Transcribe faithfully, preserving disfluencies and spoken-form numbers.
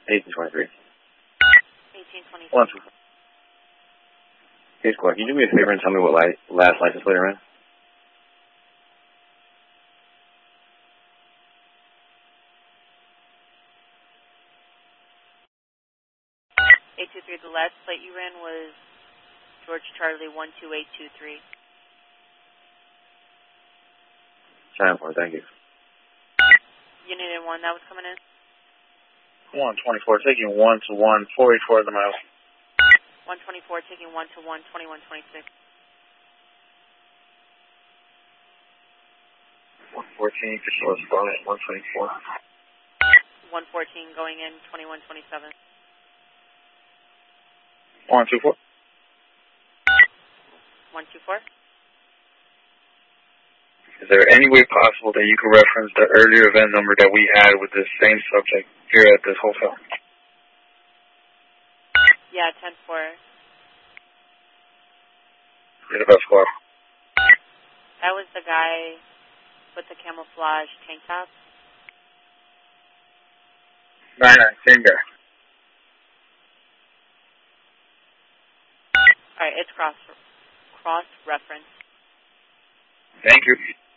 eighteen twenty-three. eighteen twenty-three. One, two. Hey, squad, can you do me a favor and tell me what li last license plate you're in? eight two three, the last plate you ran was George Charlie one two eight two three. Chime for it, thank you. Unit in one, that was coming in. one twenty-four, taking one to one, four eighty-four at the miles. one twenty-four, taking one to one, twenty-one twenty-six. one fourteen, official Scarlet, one twenty-four. one fourteen, going in, twenty-one twenty-seven. one two four. one two four. Is there any way possible that you could reference the earlier event number that we had with this same subject here at this hotel? Yeah, ten four. You're the best squad. That was the guy with the camouflage tank top. nine nine, same guy. Alright, it's cross cross reference. Thank you.